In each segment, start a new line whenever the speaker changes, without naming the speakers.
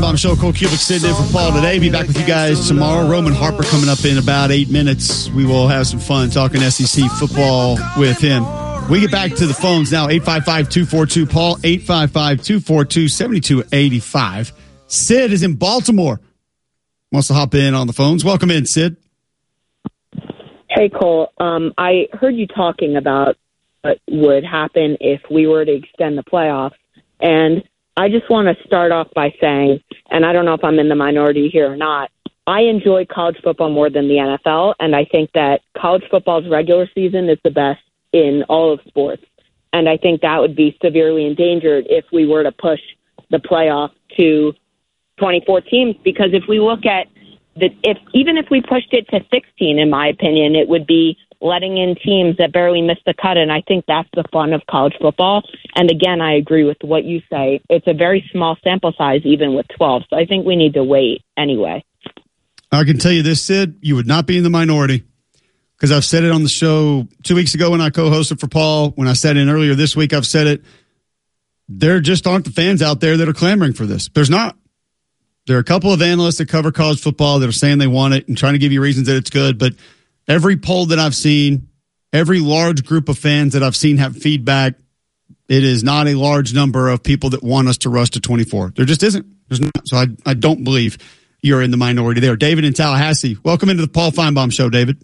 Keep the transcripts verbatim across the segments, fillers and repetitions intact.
Feinbaum Show. Cole Cubic sitting in for Paul today. Be back with you guys tomorrow. Roman Harper coming up in about eight minutes. We will have some fun talking S E C football with him. We get back to the phones now. eight five five, two four two, Paul. eight five five, two four two, seven two eight five. Sid is in Baltimore. Wants to hop in on the phones. Welcome in, Sid.
Hey, Cole. Um, I heard you talking about what would happen if we were to extend the playoffs. And I just want to start off by saying, and I don't know if I'm in the minority here or not, I enjoy college football more than the N F L, and I think that college football's regular season is the best in all of sports. And I think that would be severely endangered if we were to push the playoff to twenty-four teams, because if we look at the, if even if we pushed it to sixteen, in my opinion, it would be letting in teams that barely missed the cut, and I think that's the fun of college football. And again, I agree with what you say. It's a very small sample size, even with twelve, so I think we need to wait anyway.
I can tell you this, Sid, you would not be in the minority, because I've said it on the show two weeks ago when I co-hosted for Paul. When I said it earlier this week, I've said it. There just aren't the fans out there that are clamoring for this. There's not. There are a couple of analysts that cover college football that are saying they want it and trying to give you reasons that it's good, but every poll that I've seen, every large group of fans that I've seen have feedback, it is not a large number of people that want us to rush to twenty-four. There just isn't. There's not. So I, I don't believe you're in the minority there. David in Tallahassee, welcome into the Paul Feinbaum Show, David.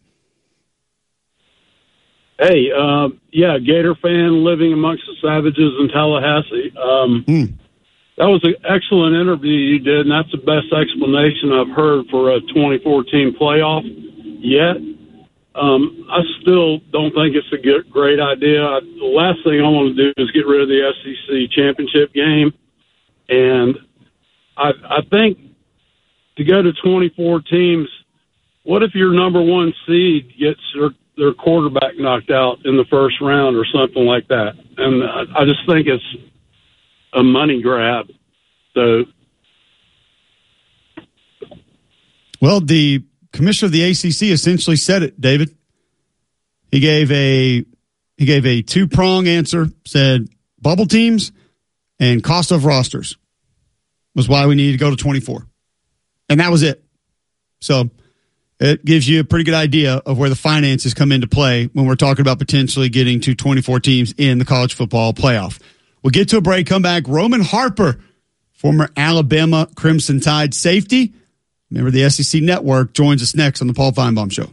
Hey, uh, yeah, Gator fan living amongst the savages in Tallahassee. Um, mm. That was an excellent interview you did, and that's the best explanation I've heard for a twenty-four team playoff yet. Um, I still don't think it's a good, great idea. I, the last thing I want to do is get rid of the S E C championship game. And I, I think to go to twenty-four teams, what if your number one seed gets their, their quarterback knocked out in the first round or something like that? And I, I just think it's a money grab. So,
well, the commissioner of the A C C essentially said it, David. He gave a he gave a two-prong answer, said bubble teams and cost of rosters was why we needed to go to twenty-four. And that was it. So it gives you a pretty good idea of where the finances come into play when we're talking about potentially getting to twenty-four teams in the college football playoff. We'll get to a break, come back. Roman Harper, former Alabama Crimson Tide safety, member of the S E C Network, joins us next on the Paul Feinbaum Show.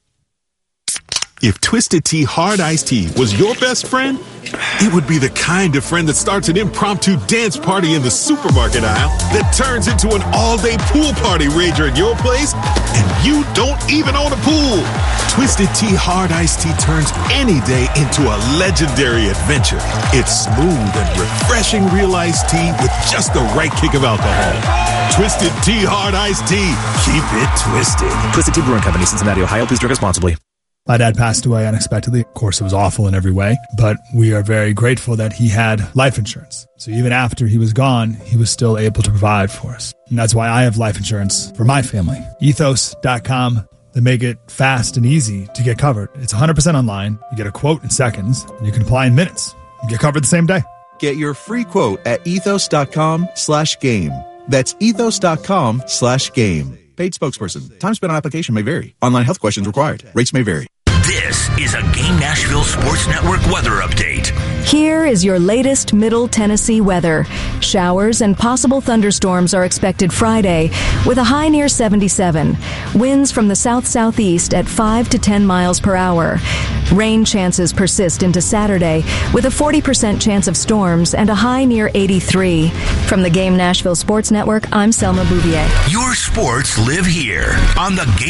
If Twisted Tea Hard Iced Tea was your best friend, it would be the kind of friend that starts an impromptu dance party in the supermarket aisle that turns into an all-day pool party rager at your place, and you don't even own a pool. Twisted Tea Hard Iced Tea turns any day into a legendary adventure. It's smooth and refreshing real iced tea with just the right kick of alcohol. Twisted Tea Hard Iced Tea. Keep it twisted.
Twisted Tea Brewing Company, Cincinnati, Ohio. Please drink responsibly.
My dad passed away unexpectedly. Of course, it was awful in every way, but we are very grateful that he had life insurance. So even after he was gone, he was still able to provide for us. And that's why I have life insurance for my family. Ethos dot com. They make it fast and easy to get covered. It's one hundred percent online. You get a quote in seconds, and you can apply in minutes. You get covered the same day.
Get your free quote at ethos dot com slash game. That's ethos dot com slash game. Paid spokesperson. Time spent on application may vary. Online health questions required. Rates may vary.
This is a Game Nashville Sports Network weather update.
Here is your latest Middle Tennessee weather. Showers and possible thunderstorms are expected Friday with a high near seventy-seven. Winds from the south-southeast at five to ten miles per hour. Rain chances persist into Saturday with a forty percent chance of storms and a high near eighty-three. From the Game Nashville Sports Network, I'm Selma Bouvier.
Your sports live here on the Game